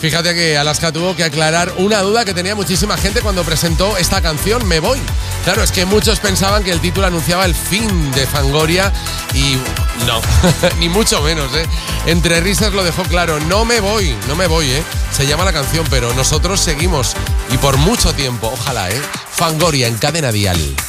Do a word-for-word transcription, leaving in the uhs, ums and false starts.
Fíjate que Alaska tuvo que aclarar una duda que tenía muchísima gente cuando presentó esta canción, Me Voy. Claro, es que muchos pensaban que el título anunciaba el fin de Fangoria y no, ni mucho menos, ¿eh? Entre risas lo dejó claro, no me voy, no me voy, ¿eh? Se llama la canción, pero nosotros seguimos y por mucho tiempo, ojalá, ¿eh? Fangoria en Cadena Dial.